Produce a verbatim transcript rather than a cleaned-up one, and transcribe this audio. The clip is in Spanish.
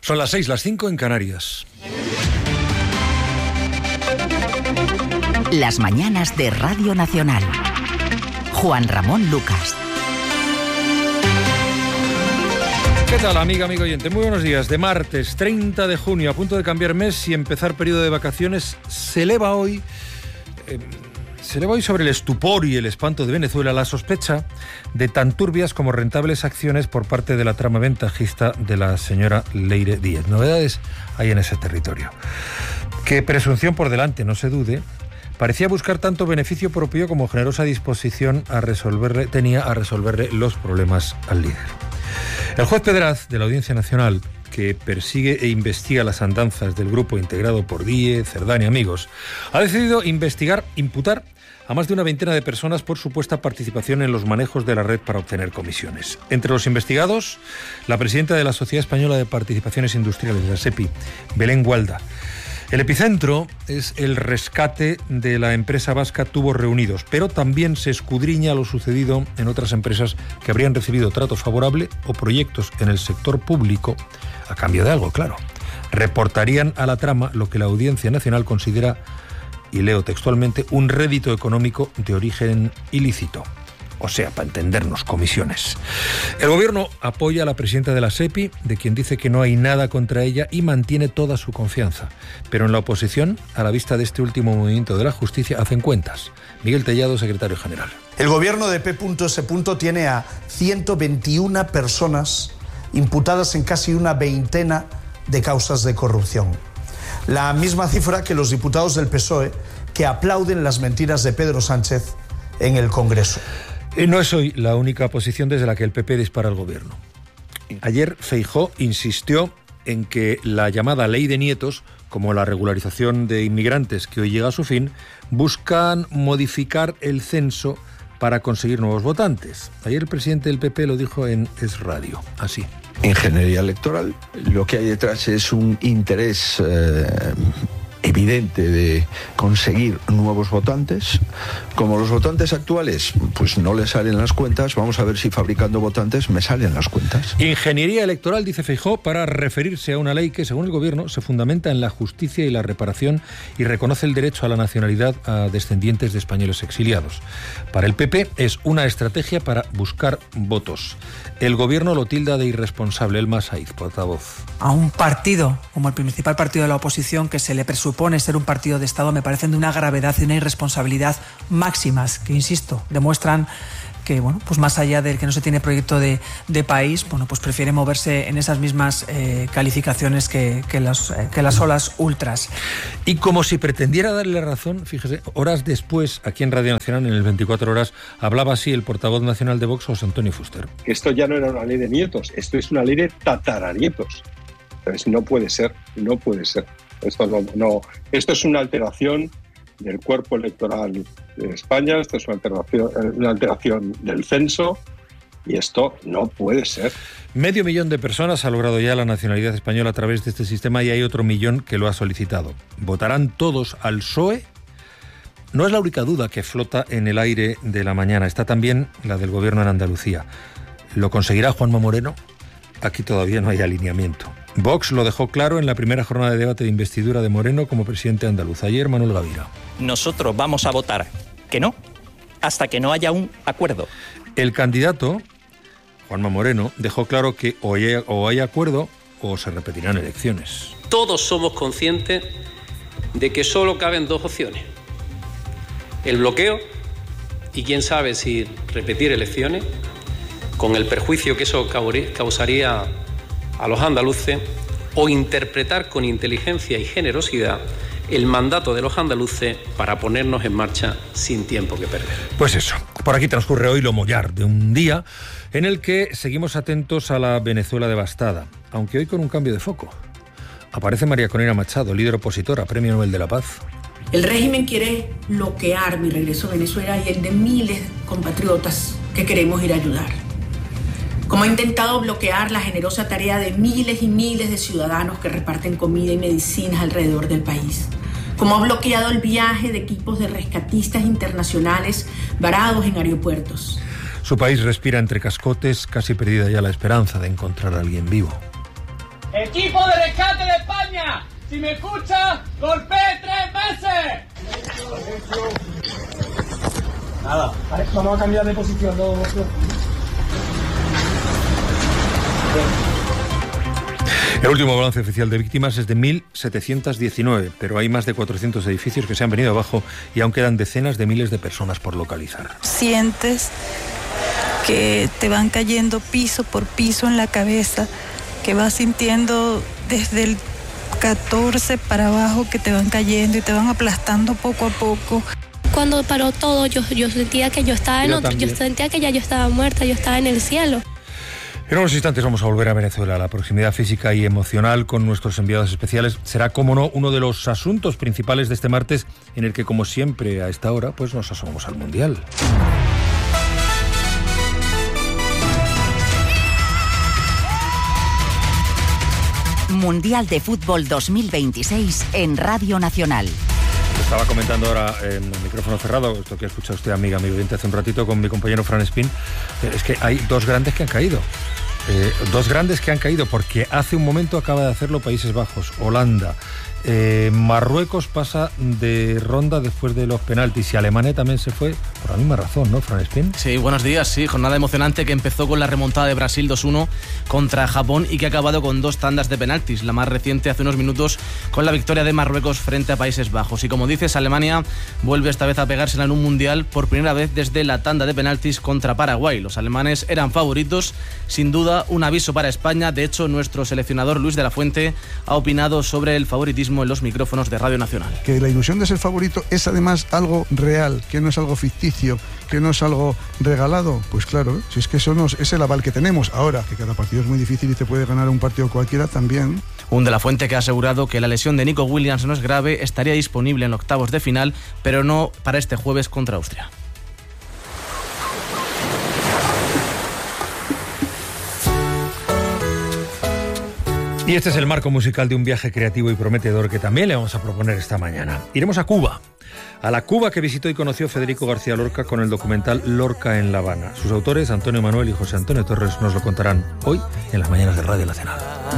Son las seis, las cinco en Canarias. Las mañanas de Radio Nacional. Juan Ramón Lucas. ¿Qué tal, amiga, amigo oyente? Muy buenos días. De martes treinta de junio, a punto de cambiar mes y empezar periodo de vacaciones, se eleva hoy... Eh, Se eleva hoy sobre el estupor y el espanto de Venezuela la sospecha de tan turbias como rentables acciones por parte de la trama ventajista de la señora Leire Díez. Novedades hay en ese territorio. Que presunción por delante, no se dude, parecía buscar tanto beneficio propio como generosa disposición a resolverle, tenía a resolverle los problemas al líder. El juez Pedraz de la Audiencia Nacional, que persigue e investiga las andanzas del grupo integrado por Díez, Cerdán y amigos, ha decidido investigar, imputar a más de una veintena de personas por supuesta participación en los manejos de la red para obtener comisiones. Entre los investigados, la presidenta de la Sociedad Española de Participaciones Industriales, la SEPI, Belén Gualda. El epicentro es el rescate de la empresa vasca Tubos Reunidos, pero también se escudriña lo sucedido en otras empresas que habrían recibido trato favorable o proyectos en el sector público a cambio de algo, claro. Reportarían a la trama lo que la Audiencia Nacional considera, y leo textualmente, un rédito económico de origen ilícito. O sea, para entendernos, comisiones. El gobierno apoya a la presidenta de la SEPI, de quien dice que no hay nada contra ella y mantiene toda su confianza. Pero en la oposición, a la vista de este último movimiento de la justicia, hacen cuentas. Miguel Tellado, secretario general. El gobierno de P S tiene a ciento veintiuna personas imputadas en casi una veintena de causas de corrupción. La misma cifra que los diputados del P S O E que aplauden las mentiras de Pedro Sánchez en el Congreso. Y no es hoy la única posición desde la que el P P dispara al gobierno. Ayer Feijóo insistió en que la llamada ley de nietos, como la regularización de inmigrantes que hoy llega a su fin, buscan modificar el censo para conseguir nuevos votantes. Ayer el presidente del P P lo dijo en Es Radio, así. Ingeniería electoral, lo que hay detrás es un interés eh, evidente de conseguir nuevos votantes. Como los votantes actuales pues no les salen las cuentas, vamos a ver si fabricando votantes me salen las cuentas. Ingeniería electoral, dice Feijóo, para referirse a una ley que, según el gobierno, se fundamenta en la justicia y la reparación y reconoce el derecho a la nacionalidad a descendientes de españoles exiliados. Para el P P es una estrategia para buscar votos. El gobierno lo tilda de irresponsable. Elma Saiz, portavoz. A un partido como el principal partido de la oposición, que se le presupone ser un partido de Estado, me parecen de una gravedad y una irresponsabilidad máximas, que, insisto, demuestran que, bueno, pues más allá del que no se tiene proyecto de, de país, bueno, pues prefiere moverse en esas mismas eh, calificaciones que, que, las, eh, que las olas ultras. Y como si pretendiera darle razón, fíjese, horas después, aquí en Radio Nacional, en el veinticuatro horas, hablaba así el portavoz nacional de Vox, José Antonio Fuster. Esto ya no era una ley de nietos, esto es una ley de tataranietos. Entonces no puede ser, no puede ser. Esto no, no, esto es una alteración del cuerpo electoral de España, esto es una alteración, una alteración del censo, y esto no puede ser. Medio millón de personas ha logrado ya la nacionalidad española a través de este sistema y hay otro millón que lo ha solicitado. ¿Votarán todos al P S O E? No es la única duda que flota en el aire de la mañana, está también la del gobierno en Andalucía. ¿Lo conseguirá Juanma Moreno? Aquí todavía no hay alineamiento. Vox lo dejó claro en la primera jornada de debate de investidura de Moreno como presidente andaluz. Ayer, Manuel Gavira. Nosotros vamos a votar que no, hasta que no haya un acuerdo. El candidato, Juanma Moreno, dejó claro que o hay, o hay acuerdo o se repetirán elecciones. Todos somos conscientes de que solo caben dos opciones: el bloqueo y quién sabe si repetir elecciones, con el perjuicio que eso causaría a los andaluces, o interpretar con inteligencia y generosidad el mandato de los andaluces para ponernos en marcha sin tiempo que perder. Pues eso, por aquí transcurre hoy lo mollar de un día en el que seguimos atentos a la Venezuela devastada, aunque hoy con un cambio de foco. Aparece María Corina Machado, líder opositora, Premio Nobel de la Paz. El régimen quiere bloquear mi regreso a Venezuela y el de miles de compatriotas que queremos ir a ayudar. Como ha intentado bloquear la generosa tarea de miles y miles de ciudadanos que reparten comida y medicinas alrededor del país. Como ha bloqueado el viaje de equipos de rescatistas internacionales varados en aeropuertos. Su país respira entre cascotes, casi perdida ya la esperanza de encontrar a alguien vivo. Equipo de rescate de España, si me escucha, golpee tres veces. Nada, vale, vamos a cambiar de posición. No, no. El último balance oficial de víctimas es de mil setecientos diecinueve, pero hay más de cuatrocientos edificios que se han venido abajo y aún quedan decenas de miles de personas por localizar. Sientes que te van cayendo piso por piso en la cabeza, que vas sintiendo desde el catorce para abajo que te van cayendo y te van aplastando poco a poco. Cuando paró todo, yo, yo sentía que yo estaba en yo otro, también. yo sentía que ya yo estaba muerta, yo estaba en el cielo. En unos instantes vamos a volver a Venezuela. La proximidad física y emocional con nuestros enviados especiales será, como no, uno de los asuntos principales de este martes, en el que, como siempre a esta hora, pues nos asomamos al Mundial. Mundial de Fútbol dos mil veintiséis en Radio Nacional. Estaba comentando ahora en el micrófono cerrado, esto que ha escuchado usted, amiga, amigo oyente, hace un ratito con mi compañero Fran Espín, es que hay dos grandes que han caído. Eh, dos grandes que han caído porque hace un momento acaba de hacerlo Países Bajos, Holanda. Eh, Marruecos pasa de ronda después de los penaltis y Alemania también se fue por la misma razón, ¿no, Fran Espín? Sí, buenos días, sí, jornada emocionante que empezó con la remontada de Brasil dos uno contra Japón y que ha acabado con dos tandas de penaltis, la más reciente hace unos minutos con la victoria de Marruecos frente a Países Bajos. Y como dices, Alemania vuelve esta vez a pegársela en un mundial por primera vez desde la tanda de penaltis contra Paraguay. Los alemanes eran favoritos, sin duda un aviso para España. De hecho, nuestro seleccionador Luis de la Fuente ha opinado sobre el favoritismo en los micrófonos de Radio Nacional. Que la ilusión de ser favorito es además algo real, que no es algo ficticio, que no es algo regalado. Pues claro, si es que eso nos, es el aval que tenemos. Ahora, que cada partido es muy difícil y te puede ganar un partido cualquiera también. Un de la Fuente que ha asegurado que la lesión de Nico Williams no es grave, estaría disponible en octavos de final, pero no para este jueves contra Austria. Y este es el marco musical de un viaje creativo y prometedor que también le vamos a proponer esta mañana. Iremos a Cuba, a la Cuba que visitó y conoció Federico García Lorca con el documental Lorca en La Habana. Sus autores, Antonio Manuel y José Antonio Torres, nos lo contarán hoy en las mañanas de Radio Nacional.